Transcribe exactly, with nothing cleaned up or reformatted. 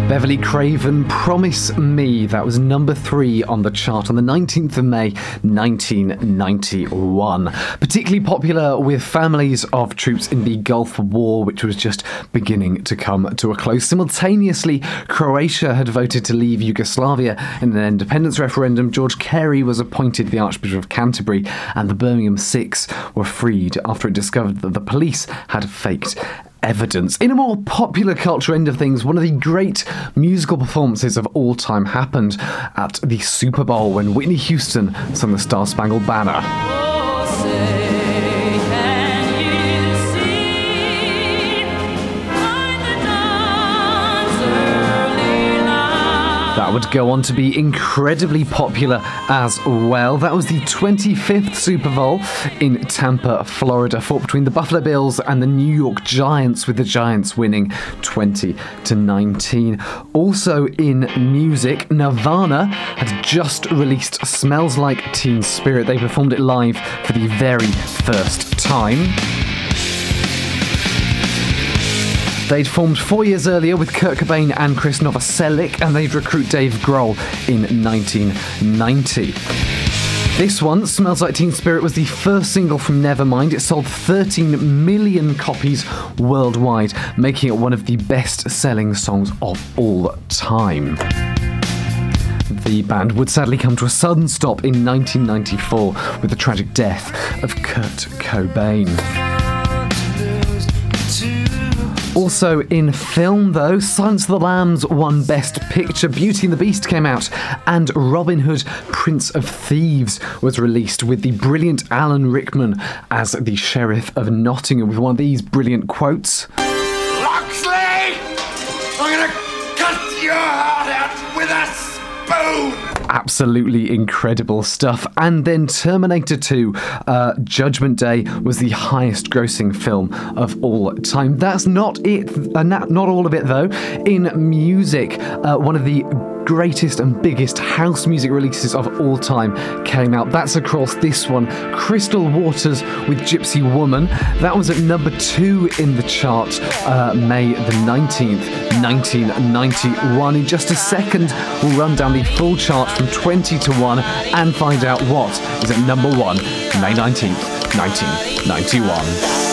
Beverly Craven, Promise Me. That was number three on the chart on the nineteenth of May, nineteen ninety-one. Particularly popular with families of troops in the Gulf War, which was just beginning to come to a close. Simultaneously, Croatia had voted to leave Yugoslavia in an independence referendum. George Carey was appointed the Archbishop of Canterbury, and the Birmingham Six were freed after it discovered that the police had faked evidence. In a more popular culture end of things, one of the great musical performances of all time happened at the Super Bowl when Whitney Houston sung the Star Spangled Banner. Oh, say, can you see by the dawn's early light? That would go on to be incredibly popular as well. That was the twenty-fifth Super Bowl in Tampa, Florida, fought between the Buffalo Bills and the New York Giants, with the Giants winning twenty to nineteen. Also in music, Nirvana had just released Smells Like Teen Spirit. They performed it live for the very first time. They'd formed four years earlier with Kurt Cobain and Chris Novoselic, and they'd recruit Dave Grohl in nineteen ninety. This one, Smells Like Teen Spirit, was the first single from Nevermind. It sold thirteen million copies worldwide, making it one of the best-selling songs of all time. The band would sadly come to a sudden stop in nineteen ninety-four with the tragic death of Kurt Cobain. Also in film, though, Silence of the Lambs won Best Picture, Beauty and the Beast came out, and Robin Hood, Prince of Thieves was released with the brilliant Alan Rickman as the Sheriff of Nottingham, with one of these brilliant quotes. Loxley! I'm gonna cut your heart out with a spoon! Absolutely incredible stuff. And then Terminator two, uh, Judgment Day, was the highest grossing film of all time. That's not it, uh, not, not all of it though. In music, uh, one of the greatest and biggest house music releases of all time came out. That's of course this one, Crystal Waters with Gypsy Woman. That was at number two in the chart, uh, May the nineteenth, nineteen ninety-one. In just a second, we'll run down the full chart from twenty to one and find out what is at number one, May nineteenth, nineteen ninety-one.